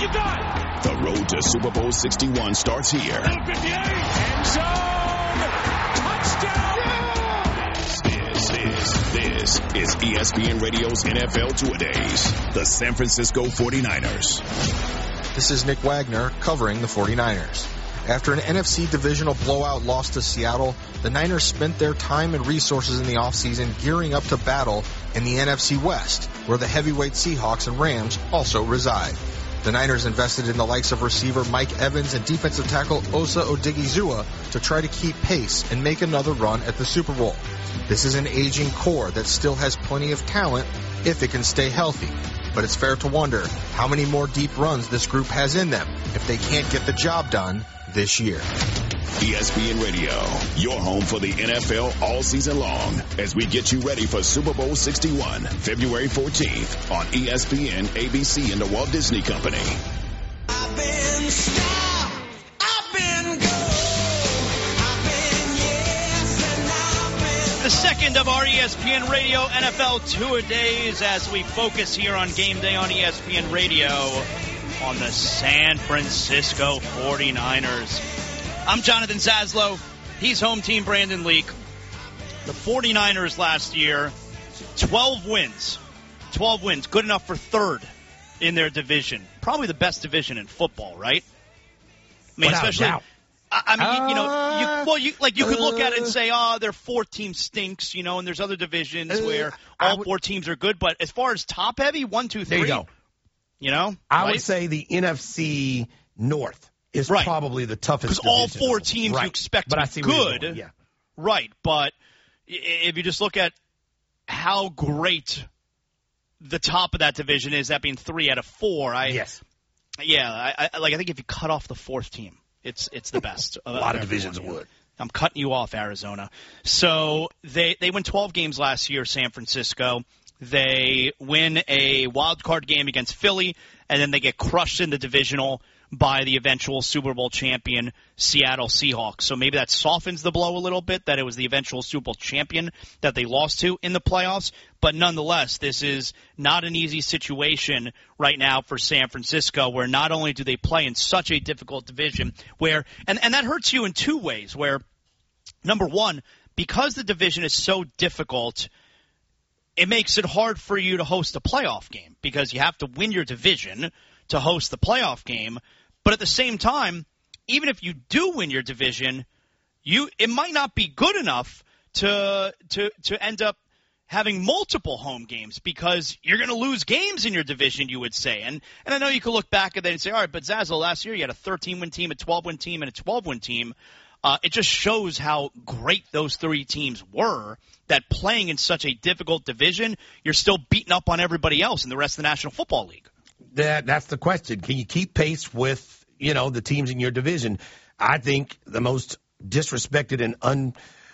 got? The road to Super Bowl 61 starts here. 58. End zone. Touchdown. This is ESPN Radio's NFL Two-A-Days. The San Francisco 49ers. This is Nick Wagner covering the 49ers. After an NFC divisional blowout loss to Seattle, the Niners spent their time and resources in the offseason gearing up to battle in the NFC West, where the heavyweight Seahawks and Rams also reside. The Niners invested in the likes of receiver Mike Evans and defensive tackle Osa Odigizua to try to keep pace and make another run at the Super Bowl. This is an aging core that still has plenty of talent if it can stay healthy. But it's fair to wonder how many more deep runs this group has in them if they can't get the job done this year. ESPN Radio, your home for the NFL all season long, as we get you ready for Super Bowl 61, February 14th on ESPN, ABC, and the Walt Disney Company. I've been stopped, I've been gold, I've been yes, and I've been... The second of our ESPN Radio NFL Two-A-Days as we focus here on game day on ESPN Radio on the San Francisco 49ers. I'm Jonathan Zaslow. He's home team Brandon Leak. The 49ers last year, 12 wins. 12 wins, good enough for third in their division. Probably the best division in football, right? I mean, especially, you could look at it and say, their fourth team stinks, and there's other divisions where all four teams are good. But as far as top heavy, 1, 2, 3. There you go. I would say the NFC North is probably the toughest because all four teams you expect to be good. Yeah. Right, but if you just look at how great the top of that division is, that being 3 out of 4, I think if you cut off the fourth team, it's the best. A lot of divisions would. I'm cutting you off, Arizona. So they win 12 games last year, San Francisco. They win a wild card game against Philly, and then they get crushed in the divisional by the eventual Super Bowl champion Seattle Seahawks. So maybe that softens the blow a little bit that it was the eventual Super Bowl champion that they lost to in the playoffs. But nonetheless, this is not an easy situation right now for San Francisco, where not only do they play in such a difficult division where and that hurts you in two ways, where number one, because the division is so difficult, it makes it hard for you to host a playoff game because you have to win your division to host the playoff game. But at the same time, even if you do win your division, it might not be good enough to end up having multiple home games because you're going to lose games in your division, you would say. And I know you could look back at that and say, all right, but Zazzle, last year you had a 13-win team, a 12-win team, and a 12-win team. It just shows how great those three teams were, that playing in such a difficult division, you're still beating up on everybody else in the rest of the National Football League. That's the question. Can you keep pace with, the teams in your division? I think the most disrespected and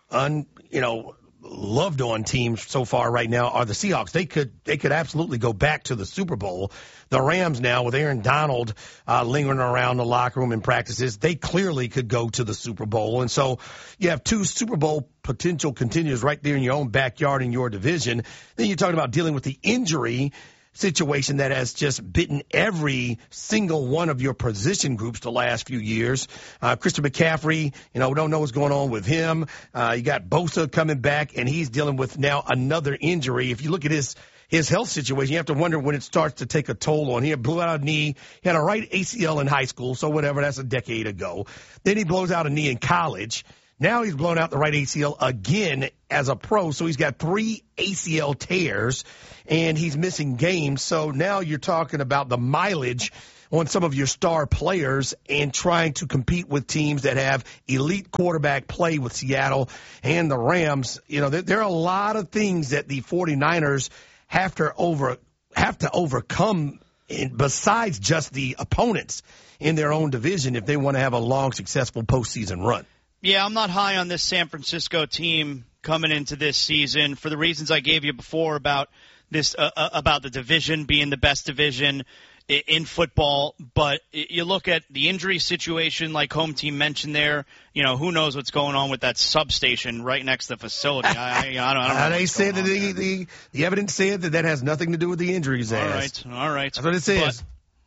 loved on teams so far right now are the Seahawks. They could absolutely go back to the Super Bowl. The Rams now, with Aaron Donald lingering around the locker room and practices, they clearly could go to the Super Bowl. And so you have two Super Bowl potential contenders right there in your own backyard in your division. Then you're talking about dealing with the injury situation that has just bitten every single one of your position groups the last few years. Christian McCaffrey, we don't know what's going on with him. You got Bosa coming back, and he's dealing with now another injury. If you look at his health situation, you have to wonder when it starts to take a toll on him. He blew out a knee. He had a right ACL in high school, so whatever, that's a decade ago. Then he blows out a knee in college. Now he's blown out the right ACL again as a pro, so he's got 3 ACL tears, and he's missing games. So now you're talking about the mileage on some of your star players and trying to compete with teams that have elite quarterback play with Seattle and the Rams. There are a lot of things that the 49ers have to overcome besides just the opponents in their own division if they want to have a long, successful postseason run. Yeah, I'm not high on this San Francisco team coming into this season for the reasons I gave you before about this, about the division being the best division in football. But you look at the injury situation, like home team mentioned there. Who knows what's going on with that substation right next to the facility? I don't know. They said that the evidence said that has nothing to do with the injuries. All right. That's what it says.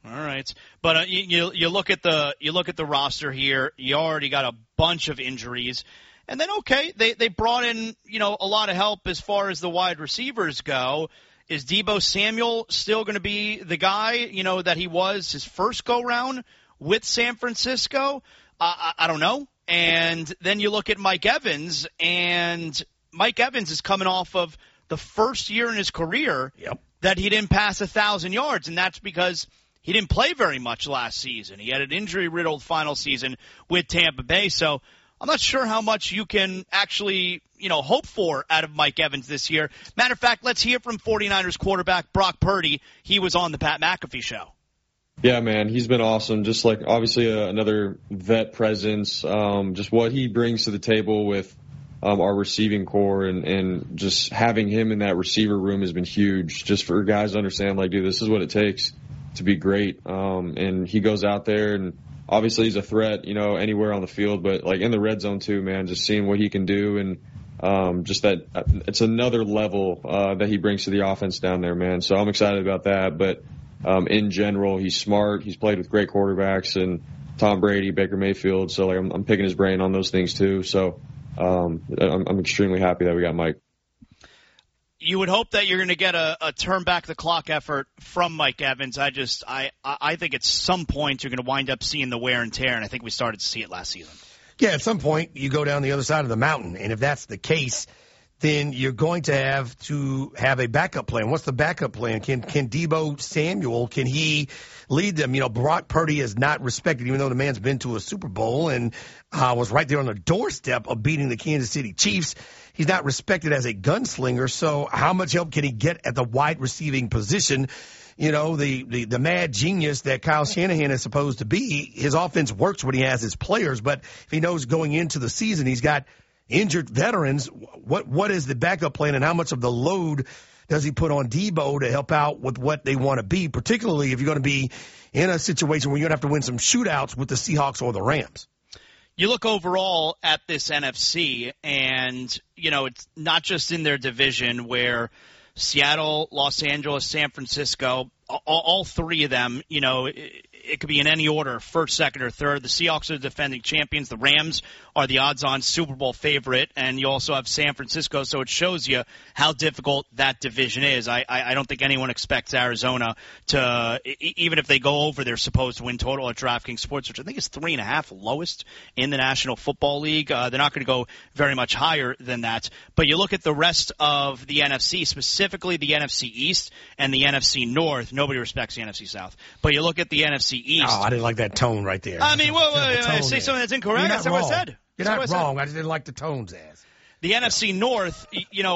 All right, but you look at the roster here. You already got a bunch of injuries, and then they brought in a lot of help as far as the wide receivers go. Is Deebo Samuel still going to be the guy that he was his first go round with San Francisco? I don't know. And then you look at Mike Evans, and Mike Evans is coming off of the first year in his career that he didn't pass 1,000 yards, and that's because he didn't play very much last season. He had an injury-riddled final season with Tampa Bay, so I'm not sure how much you can actually, hope for out of Mike Evans this year. Matter of fact, let's hear from 49ers quarterback Brock Purdy. He was on the Pat McAfee show. Yeah, man, he's been awesome. Just like obviously another vet presence, just what he brings to the table with our receiving core and just having him in that receiver room has been huge just for guys to understand, like, dude, this is what it takes to be great. And he goes out there and obviously he's a threat, anywhere on the field, but like in the red zone too, man, just seeing what he can do and just that it's another level that he brings to the offense down there, man. So I'm excited about that. But in general, he's smart. He's played with great quarterbacks and Tom Brady, Baker Mayfield. So like I'm picking his brain on those things too. So I'm extremely happy that we got Mike. You would hope that you're going to get a turn back the clock effort from Mike Evans. I think at some point you're going to wind up seeing the wear and tear, and I think we started to see it last season. Yeah, at some point you go down the other side of the mountain, and if that's the case, then you're going to have a backup plan. What's the backup plan? Can Deebo Samuel, can he lead them? Brock Purdy is not respected, even though the man's been to a Super Bowl and was right there on the doorstep of beating the Kansas City Chiefs. He's not respected as a gunslinger, so how much help can he get at the wide receiving position? The mad genius that Kyle Shanahan is supposed to be, his offense works when he has his players, but if he knows going into the season he's got injured veterans, what is the backup plan and how much of the load does he put on Deebo to help out with what they want to be, particularly if you're going to be in a situation where you're going to have to win some shootouts with the Seahawks or the Rams? You look overall at this NFC, and, it's not just in their division where Seattle, Los Angeles, San Francisco, all three of them, it could be in any order, first, second, or third. The Seahawks are the defending champions. The Rams are the odds-on Super Bowl favorite, and you also have San Francisco, so it shows you how difficult that division is. I don't think anyone expects Arizona to, even if they go over their supposed win total at DraftKings Sports, which I think is 3.5, lowest in the National Football League. They're not going to go very much higher than that. But you look at the rest of the NFC, specifically the NFC East and the NFC North. Nobody respects the NFC South. But you look at the NFC East. Oh, I didn't like that tone right there. I mean, say something that's incorrect. That's what I said. You're not wrong. I just didn't like the tones as. The NFC North,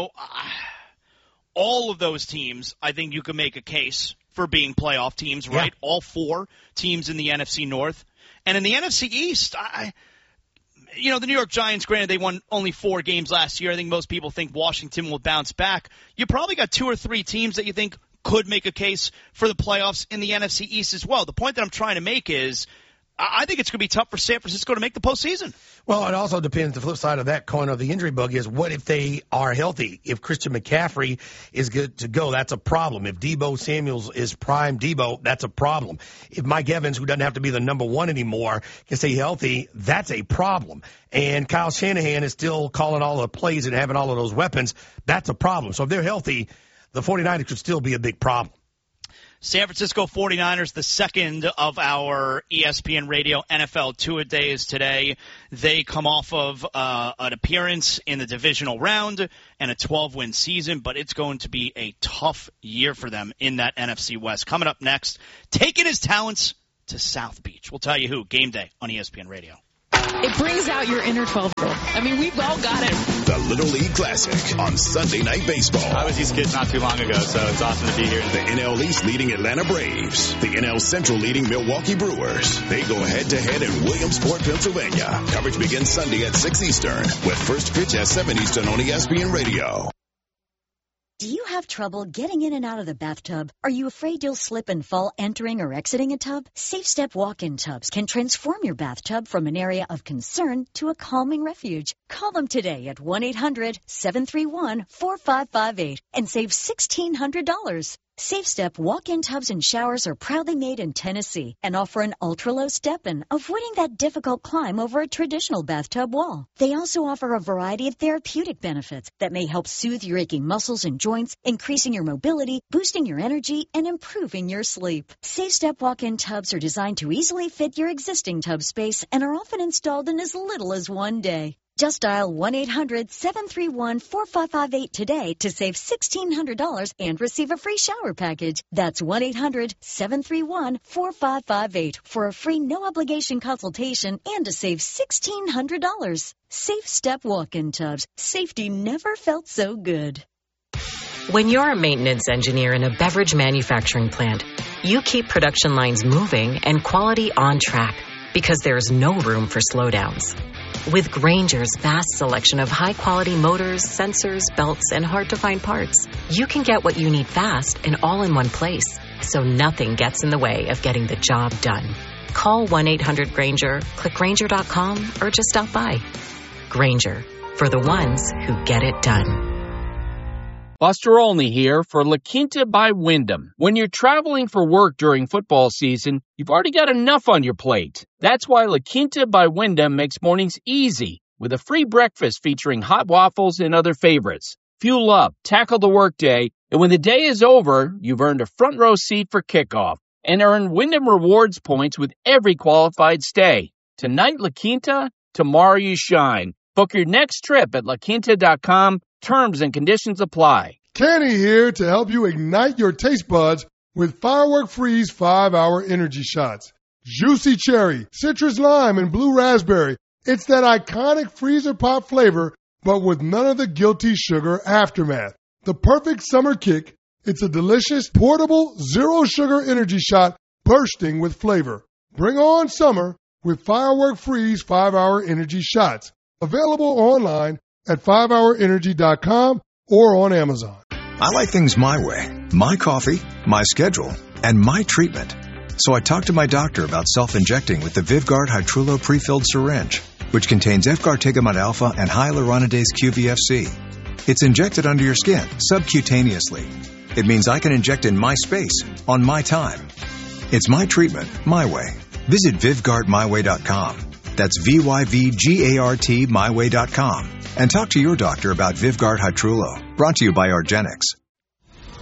all of those teams, I think you can make a case for being playoff teams, right? Yeah. All four teams in the NFC North. And in the NFC East, the New York Giants, granted, they won only 4 games last year. I think most people think Washington will bounce back. You probably got 2 or 3 teams that you think could make a case for the playoffs in the NFC East as well. The point that I'm trying to make is I think it's going to be tough for San Francisco to make the postseason. Well, it also depends. The flip side of that coin of the injury bug is what if they are healthy? If Christian McCaffrey is good to go, that's a problem. If Deebo Samuels is prime Deebo, that's a problem. If Mike Evans, who doesn't have to be the number one anymore, can stay healthy, that's a problem. And Kyle Shanahan is still calling all the plays and having all of those weapons, that's a problem. So if they're healthy, the 49ers could still be a big problem. San Francisco 49ers, the second of our ESPN Radio NFL two-a-days today. They come off of an appearance in the divisional round and a 12-win season, but it's going to be a tough year for them in that NFC West. Coming up next, taking his talents to South Beach. We'll tell you who. Game day on ESPN Radio. It brings out your inner 12-year-old. I mean, we've all got it. The Little League Classic on Sunday Night Baseball. I was these kids not too long ago, so it's awesome to be here. The NL East leading Atlanta Braves. The NL Central leading Milwaukee Brewers. They go head-to-head in Williamsport, Pennsylvania. Coverage begins Sunday at 6 Eastern with first pitch at 7 Eastern on ESPN Radio. Do you have trouble getting in and out of the bathtub? Are you afraid you'll slip and fall entering or exiting a tub? Safe Step walk-in tubs can transform your bathtub from an area of concern to a calming refuge. Call them today at 1-800-731-4558 and save $1,600. SafeStep walk-in tubs and showers are proudly made in Tennessee and offer an ultra-low step-in, avoiding that difficult climb over a traditional bathtub wall. They also offer a variety of therapeutic benefits that may help soothe your aching muscles and joints, increasing your mobility, boosting your energy, and improving your sleep. SafeStep walk-in tubs are designed to easily fit your existing tub space and are often installed in as little as one day. Just dial 1-800-731-4558 today to save $1,600 and receive a free shower package. That's 1-800-731-4558 for a free no-obligation consultation and to save $1,600. SafeStep walk-in tubs. Safety never felt so good. When you're a maintenance engineer in a beverage manufacturing plant, you keep production lines moving and quality on track because there's no room for slowdowns. With Grainger's vast selection of high-quality motors, sensors, belts, and hard-to-find parts, you can get what you need fast and all in one place, so nothing gets in the way of getting the job done. Call 1-800-GRAINGER, click Grainger.com, or just stop by. Grainger, for the ones who get it done. Buster Olney here for La Quinta by Wyndham. When you're traveling for work during football season, you've already got enough on your plate. That's why La Quinta by Wyndham makes mornings easy with a free breakfast featuring hot waffles and other favorites. Fuel up, tackle the workday, and when the day is over, you've earned a front row seat for kickoff and earn Wyndham Rewards points with every qualified stay. Tonight, La Quinta, tomorrow you shine. Book your next trip at laquinta.com. Terms and conditions apply. Kenny here to help you ignite your taste buds with Firework Freeze 5-Hour Energy Shots. Juicy cherry, citrus lime, and blue raspberry. It's that iconic freezer pop flavor, but with none of the guilty sugar aftermath. The perfect summer kick. It's a delicious, portable, zero-sugar energy shot bursting with flavor. Bring on summer with Firework Freeze 5-Hour Energy Shots. Available online at 5hourenergy.com or on Amazon. I like things my way, my coffee, my schedule, and my treatment. So I talked to my doctor about self-injecting with the Vyvgart Hytrulo pre-filled syringe, which contains F-gartigimod alpha and hyaluronidase QVFC. It's injected under your skin, subcutaneously. It means I can inject in my space, on my time. It's my treatment, my way. Visit VyvgartMyWay.com. That's VYVGART MyWay.com. And talk to your doctor about Vyvgart Hytrulo. Brought to you by Argenix.